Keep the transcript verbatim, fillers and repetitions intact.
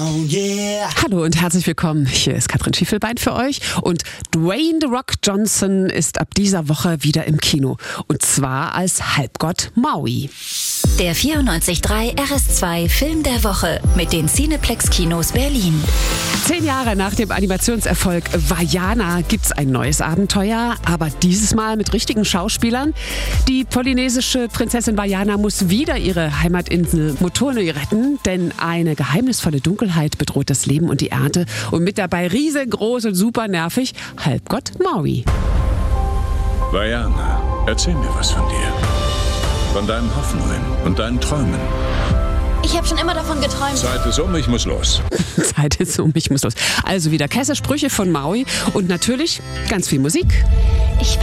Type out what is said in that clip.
Oh yeah. Hallo und herzlich willkommen. Hier ist Katrin Schiefelbein für euch. Und Dwayne The Rock Johnson ist ab dieser Woche wieder im Kino. Und zwar als Halbgott Maui. Der vierundneunzig Komma drei R S zwei Film der Woche mit den Cineplex Kinos Berlin. Zehn Jahre nach dem Animationserfolg Vaiana gibt's ein neues Abenteuer, aber dieses Mal mit richtigen Schauspielern. Die polynesische Prinzessin Vaiana muss wieder ihre Heimatinsel Motunui retten, denn eine geheimnisvolle Dunkelheit bedroht das Leben und die Ernte und mit dabei riesengroß und super nervig Halbgott Maui. Vaiana, erzähl mir was von dir. Von deinen Hoffnungen und deinen Träumen. Ich habe schon immer davon geträumt. Zeit ist um, ich muss los. Zeit ist um, ich muss los. Also wieder Käsesprüche von Maui und natürlich ganz viel Musik. Ich